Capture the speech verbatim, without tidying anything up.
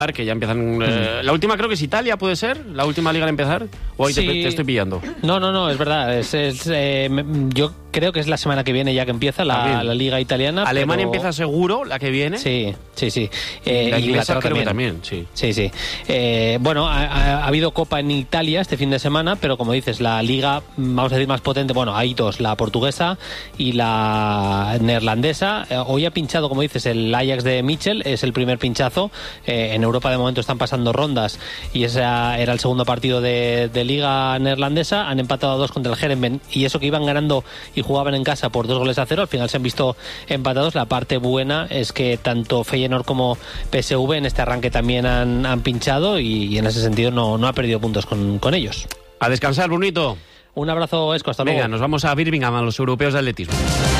que ya empiezan... Mm. Eh, la última creo que es Italia, ¿puede ser? ¿La última liga en empezar? ¿O ahí sí. te, te estoy pillando? No, no, no, es verdad. Es, es, eh, yo creo que es la semana que viene ya que empieza la, la liga italiana. Alemania pero... empieza seguro, la que viene. Sí, sí, sí. Eh, la inglesa creo también. que también, sí. Sí, sí. Eh, bueno, ha, ha habido Copa en Italia este fin de semana, pero como dices, la liga, vamos a decir, más potente, bueno, hay dos, la portuguesa y la neerlandesa. Eh, hoy ha pinchado, como dices, el Ajax de Michel, es el primer pinchazo. Eh, en Europa de momento están pasando rondas y ese era el segundo partido de, de liga neerlandesa. Han empatado a dos contra el Heerenveen y eso que iban ganando y jugaban en casa por dos goles a cero, al final se han visto empatados. La parte buena es que tanto Feyenoord como P S V en este arranque también han, han pinchado y, y en ese sentido no, no ha perdido puntos con, con ellos. A descansar, Brunito. Un abrazo, Esco, hasta Venga, luego. nos vamos a Birmingham, a los europeos de atletismo.